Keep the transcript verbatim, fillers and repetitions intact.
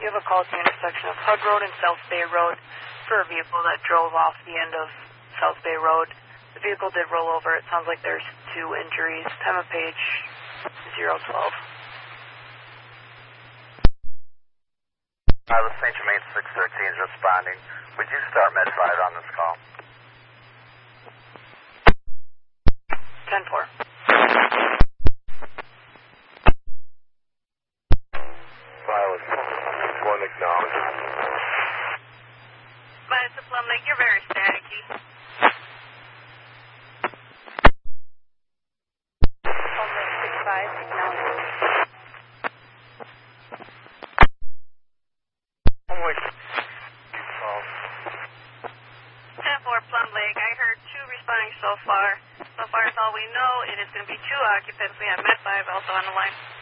give a call to the intersection of Hud Road and South Bay Road for a vehicle that drove off the end of South Bay Road. The vehicle did roll over. It sounds like there's two injuries. Time of page zero twelve. Uh, the Saint Germain six thirteen is responding. Would you start med five on this call? ten four. Pilot, one acknowledge. But it's a Plum Lake. You're very staticky. Plum Lake six five, acknowledge. Plum Lake, you call. ten four Plum Lake. I heard two responding so far. So far as all we know, it is going to be two occupants. We have Med five also on the line.